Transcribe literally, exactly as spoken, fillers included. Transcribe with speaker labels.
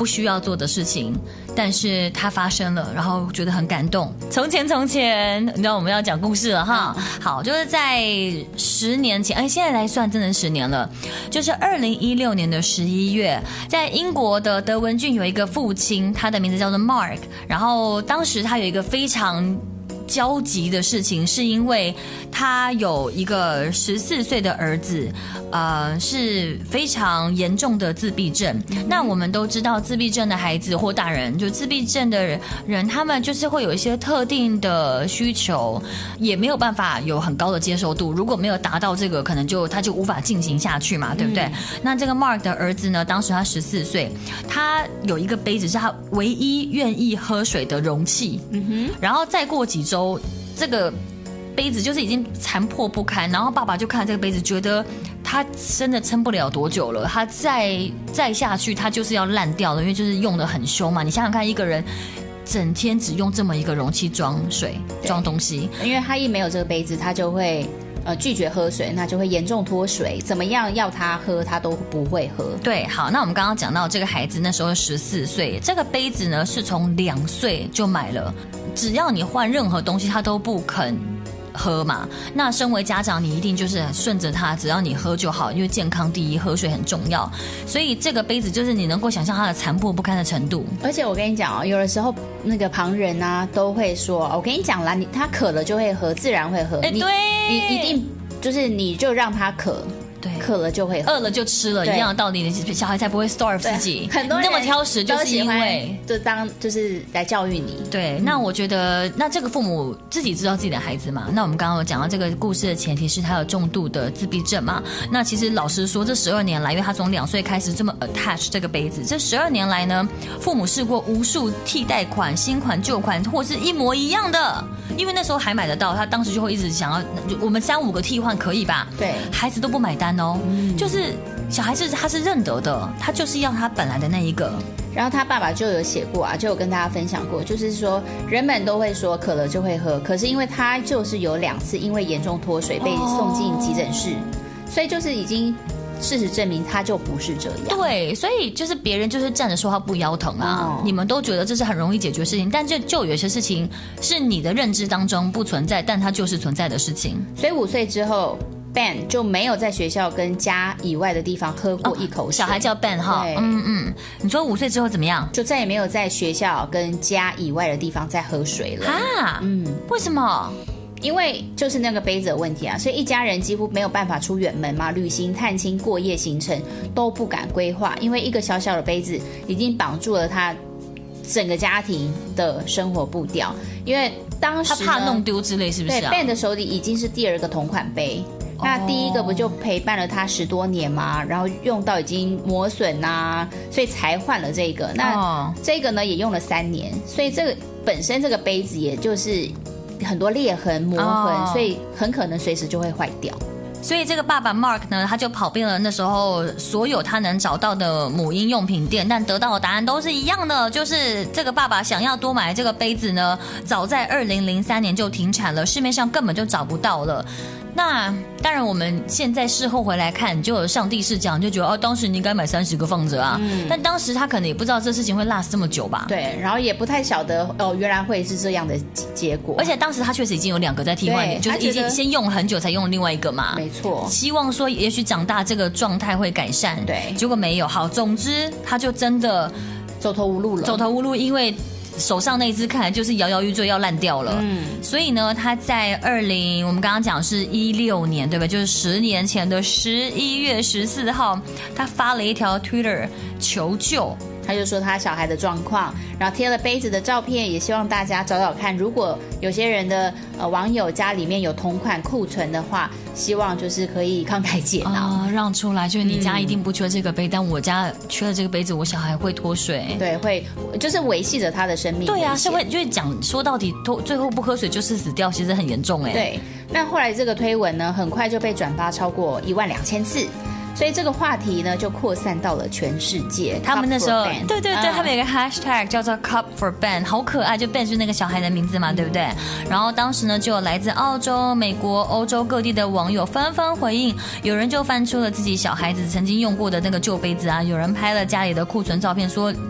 Speaker 1: 不需要做的事情，但是它发生了，然后觉得很感动。从前从前，你知道我们要讲故事了哈。嗯、好，就是在十年前，哎，现在来算真的十年了，就是二零一六年的十一月，在英国的德文郡有一个父亲，他的名字叫做 Mark， 然后当时他有一个非常焦急的事情，是因为他有一个十四岁的儿子，呃，是非常严重的自闭症。嗯、那我们都知道，自闭症的孩子或大人，就自闭症的人，他们就是会有一些特定的需求，也没有办法有很高的接受度。如果没有达到这个，可能就他就无法进行下去嘛，对不对？嗯、那这个 Mark 的儿子呢，当时他十四岁，他有一个杯子是他唯一愿意喝水的容器。嗯哼，然后再过几周。这个杯子就是已经残破不堪，然后爸爸就看这个杯子，觉得他真的撑不了多久了，他再再下去，他就是要烂掉了，因为就是用得很凶嘛。你想想看，一个人整天只用这么一个容器装水、装东西，
Speaker 2: 因为他一没有这个杯子，他就会呃拒绝喝水，那就会严重脱水，怎么样要他喝他都不会喝。
Speaker 1: 对，好，那我们刚刚讲到这个孩子那时候十四岁，这个杯子呢是从两岁就买了，只要你换任何东西他都不肯喝嘛。那身为家长，你一定就是顺着他，只要你喝就好，因为健康第一，喝水很重要。所以这个杯子就是你能够想象它的残破不堪的程度。
Speaker 2: 而且我跟你讲哦，有的时候那个旁人啊都会说，我跟你讲啦，你他渴了就会喝，自然会喝。哎，
Speaker 1: 对，
Speaker 2: 你一定就是你就让他渴。对，渴了就会喝，
Speaker 1: 饿了就吃了，一样的道理，小孩才不会 starve 自己。
Speaker 2: 很多人
Speaker 1: 那么挑食，就是因为
Speaker 2: 就当就是来教育你。
Speaker 1: 对，嗯、那我觉得，那这个父母自己知道自己的孩子嘛？那我们刚刚有讲到这个故事的前提是他有重度的自闭症嘛？那其实老实说，这十二年来，因为他从两岁开始这么 attach 这个杯子，这十二年来呢，父母试过无数替代款、新款、旧款，或是一模一样的，因为那时候还买得到，他当时就会一直想要，我们三五个替换可以吧？
Speaker 2: 对，
Speaker 1: 孩子都不买单哦。嗯，就是小孩子他是认得的，他就是要他本来的那一个。
Speaker 2: 然后他爸爸就有写过啊，就有跟大家分享过，就是说人们都会说渴了就会喝，可是因为他就是有两次因为严重脱水被送进急诊室，哦、所以就是已经事实证明他就不是这样。
Speaker 1: 对，所以就是别人就是站着说话不腰疼啊，哦、你们都觉得这是很容易解决的事情，但就就有些事情是你的认知当中不存在，但它就是存在的事情。
Speaker 2: 所以五岁之后Ben 就没有在学校跟家以外的地方喝过一口水。
Speaker 1: 哦、小孩叫 Ben 哈，嗯嗯。你说五岁之后怎么样？
Speaker 2: 就再也没有在学校跟家以外的地方再喝水了
Speaker 1: 啊？嗯，为什么？
Speaker 2: 因为就是那个杯子的问题啊，所以一家人几乎没有办法出远门嘛，旅行、探亲、过夜行程都不敢规划，因为一个小小的杯子已经绑住了他整个家庭的生活步调。因为当时
Speaker 1: 他怕弄丢之类，是不是、啊？
Speaker 2: 对 ，Ben 的手里已经是第二个同款杯。那第一个不就陪伴了他十多年吗？然后用到已经磨损啊，所以才换了这个。那这个呢也用了三年，所以这个本身这个杯子也就是很多裂痕、磨痕，哦、所以很可能随时就会坏掉。
Speaker 1: 所以这个爸爸 Mark 呢，他就跑遍了那时候所有他能找到的母婴用品店，但得到的答案都是一样的，就是这个爸爸想要多买这个杯子呢，早在二零零三年就停产了，市面上根本就找不到了。那当然，我们现在事后回来看，就有上帝视角，就觉得哦，当时你应该买三十个放着啊。嗯、但当时他可能也不知道这事情会 last 这么久吧？
Speaker 2: 对，然后也不太晓得哦，原来会是这样的结果。
Speaker 1: 而且当时他确实已经有两个在替换，就是已经先用了很久才用了另外一个嘛。
Speaker 2: 没错，
Speaker 1: 希望说也许长大这个状态会改善。
Speaker 2: 对，
Speaker 1: 结果没有。好，总之他就真的
Speaker 2: 走投无路了。
Speaker 1: 走投无路，因为手上那一只看来就是摇摇欲坠要烂掉了，嗯，所以呢，他在二零我们刚刚讲是一六年，对吧？就是十年前的十一月十四号，他发了一条 Twitter 求救。
Speaker 2: 他就说他小孩的状况，然后贴了杯子的照片，也希望大家找找看，如果有些人的呃网友家里面有同款库存的话，希望就是可以慷慨解囊，
Speaker 1: 哦、让出来，就是你家一定不缺这个杯，嗯、但我家缺了这个杯子，我小孩会脱水，
Speaker 2: 对，会就是维系着他的生命。
Speaker 1: 对啊，是会就是讲说到底，最后不喝水就是死掉，其实很严重哎。
Speaker 2: 对，那后来这个推文呢，很快就被转发超过一万两千次。所以这个话题呢，就扩散到了全世界。
Speaker 1: 他们那时候，对对对，嗯、他们有一个 hashtag 叫做 Cup for Ben， 好可爱，就 Ben 是那个小孩的名字嘛，对不对？然后当时呢，就有来自澳洲、美国、欧洲各地的网友纷纷回应，有人就翻出了自己小孩子曾经用过的那个旧杯子啊，有人拍了家里的库存照片说。